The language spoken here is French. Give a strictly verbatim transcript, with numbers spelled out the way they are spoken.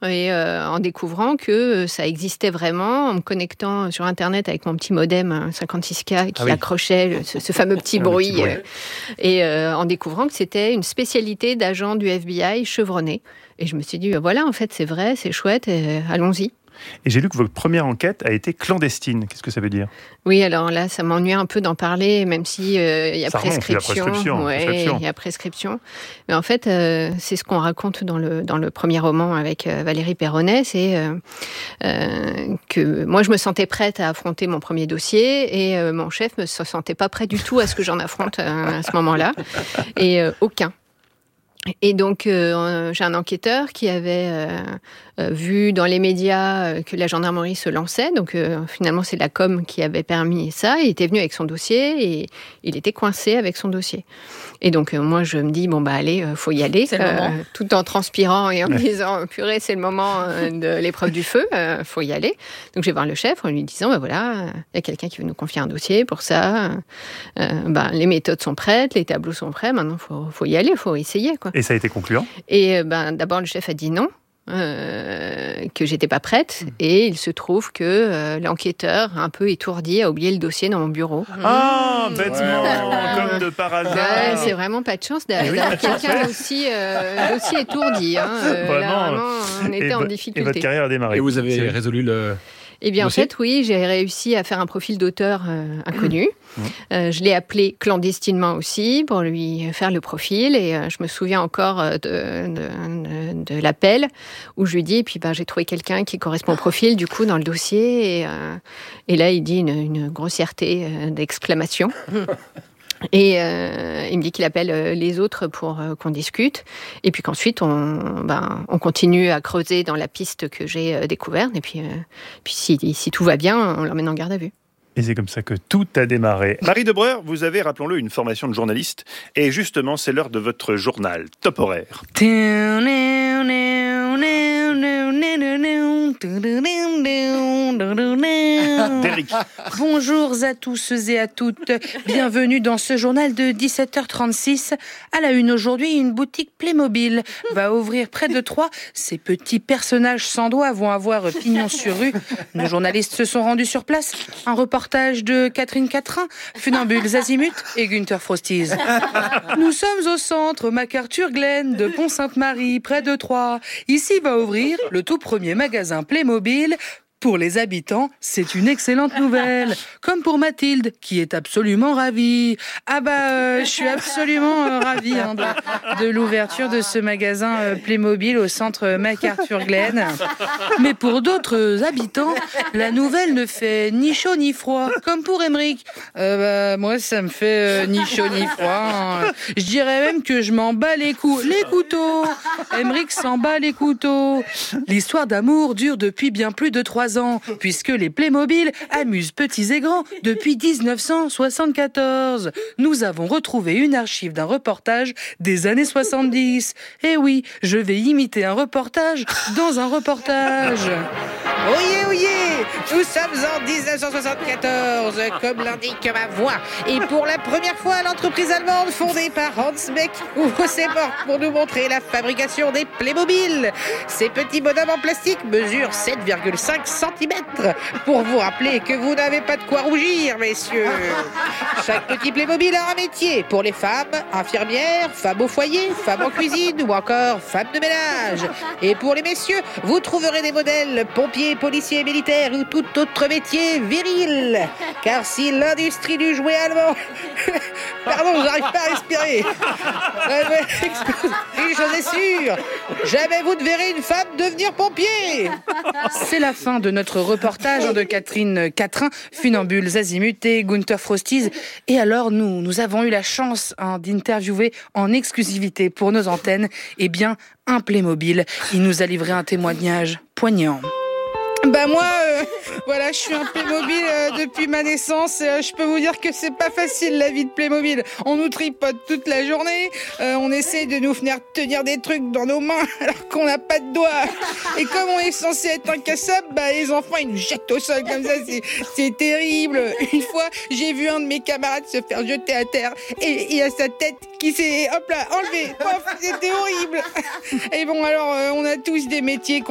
et euh, en découvrant que ça existait vraiment, en me connectant sur Internet avec mon petit modem cinquante-six K qui ah oui. accrochait le, ce, ce fameux petit bruit, petit bruit. Euh, et euh, en découvrant que c'était une spécialité d'agents du F B I chevronnés. Et je me suis dit, ben voilà, en fait, c'est vrai, c'est chouette, et, allons-y. Et j'ai lu que votre première enquête a été clandestine. Qu'est-ce que ça veut dire ? Oui, alors là, ça m'ennuie un peu d'en parler, même si euh, il y a ça prescription. Remonte, il y a prescription. Ouais, prescription. il y a prescription. Mais en fait, euh, c'est ce qu'on raconte dans le dans le premier roman avec euh, Valérie Perronnet, c'est euh, euh, que moi, je me sentais prête à affronter mon premier dossier, et euh, mon chef ne se sentait pas prêt du tout à ce que j'en affronte euh, à ce moment-là, et euh, aucun. Et donc, euh, j'ai un enquêteur qui avait euh, euh, vu dans les médias euh, que la gendarmerie se lançait. Donc, euh, finalement, c'est la com qui avait permis ça. Il était venu avec son dossier et il était coincé avec son dossier. Et donc, euh, moi, je me dis, bon, bah, allez, euh, faut y aller. C'est le moment. Euh, tout en transpirant et en me disant, purée, c'est le moment euh, de l'épreuve du feu, euh, faut y aller. Donc, je vais voir le chef en lui disant, bah, voilà, il y a quelqu'un qui veut nous confier un dossier pour ça. Euh, bah, les méthodes sont prêtes, les tableaux sont prêts. Maintenant, faut, faut y aller, faut essayer, quoi. Et ça a été concluant ? Et ben, d'abord, le chef a dit non, euh, que j'étais pas prête. Et il se trouve que euh, l'enquêteur, un peu étourdi, a oublié le dossier dans mon bureau. Ah, bêtement, ouais. Comme de par hasard. Ouais, c'est vraiment pas de chance d'avoir oui, quelqu'un aussi, euh, aussi étourdi. Hein. Euh, vraiment, là, vraiment, on était et en vo- difficulté. Et votre carrière a démarré. Et vous avez c'est... résolu le... Eh bien, dossier ? en fait, oui, j'ai réussi à faire un profil d'auteur euh, inconnu. Mmh. Euh, je l'ai appelé clandestinement aussi pour lui faire le profil. Et euh, je me souviens encore de, de, de, de l'appel où je lui dis, et puis ben, j'ai trouvé quelqu'un qui correspond au profil, du coup, dans le dossier. Et, euh, et là, il dit une, une grossièreté euh, d'exclamation. Et euh, il me dit qu'il appelle les autres pour euh, qu'on discute. Et puis qu'ensuite, on, ben, on continue à creuser dans la piste que j'ai euh, découverte. Et puis, euh, puis si, si tout va bien, on l'emmène en garde à vue. Et c'est comme ça que tout a démarré. Marie Debreur, vous avez, rappelons-le, une formation de journaliste. Et justement, c'est l'heure de votre journal, Top Horaire. Derrick. Bonjour à tous et à toutes. Bienvenue dans ce journal de dix-sept heures trente-six. À la une aujourd'hui, une boutique Playmobil va ouvrir près de Troyes. Ces petits personnages sans doigts vont avoir pignon sur rue. Nos journalistes se sont rendus sur place. Un reportage de Catherine Quatrin, Funambules Azimut et Günther Frosties. Nous sommes au centre MacArthur Glen de Pont-Sainte-Marie, près de Troyes. Ici va ouvrir le tout premier magasin Playmobil. Pour les habitants, c'est une excellente nouvelle. Comme pour Mathilde, qui est absolument ravie. Ah bah, euh, je suis absolument euh, ravie hein, de, de l'ouverture de ce magasin euh, Playmobil au centre MacArthur Glen. Mais pour d'autres habitants, la nouvelle ne fait ni chaud ni froid. Comme pour Émeric. Euh, bah, moi, ça me fait euh, ni chaud ni froid. Hein. Je dirais même que je m'en bats les coups. Les couteaux. Émeric s'en bat les couteaux. L'histoire d'amour dure depuis bien plus de trois ans. Puisque les Playmobil amusent petits et grands depuis dix-neuf cent soixante-quatorze. Nous avons retrouvé une archive d'un reportage des années soixante-dix. Et oui, je vais imiter un reportage dans un reportage. Oyez, oyez, nous sommes en dix-neuf cent soixante-quatorze, comme l'indique ma voix. Et pour la première fois, l'entreprise allemande fondée par Hans Beck ouvre ses portes pour nous montrer la fabrication des Playmobil. Ces petits bonhommes en plastique mesurent sept virgule cinq centimètres. Pour vous rappeler que vous n'avez pas de quoi rougir, messieurs. Chaque petit Playmobil a un métier. Pour les femmes, infirmières, femmes au foyer, femmes en cuisine ou encore femmes de ménage. Et pour les messieurs, vous trouverez des modèles pompiers, policiers, militaires ou tout autre métier viril. Car si l'industrie du jouet allemand... Pardon, j'arrive pas à respirer. Une chose est sûre, jamais vous ne verrez une femme devenir pompier. C'est la fin de notre reportage de Catherine Quatrin, Funambules Azimut et Günther Frosties. Et alors, nous, nous avons eu la chance hein, d'interviewer en exclusivité pour nos antennes, eh bien, un Playmobil. Il nous a livré un témoignage poignant. Bah moi, euh, voilà, je suis un Playmobil euh, depuis ma naissance. Euh, je peux vous dire que c'est pas facile la vie de Playmobil. On nous tripote toute la journée. Euh, on essaie de nous faire tenir des trucs dans nos mains alors qu'on n'a pas de doigts. Et comme on est censé être incassable, bah les enfants ils nous jettent au sol comme ça. C'est, c'est terrible. Une fois, j'ai vu un de mes camarades se faire jeter à terre et il y a sa tête qui s'est hop là enlevée. Pof, c'était horrible. Et bon alors, euh, on a tous des métiers.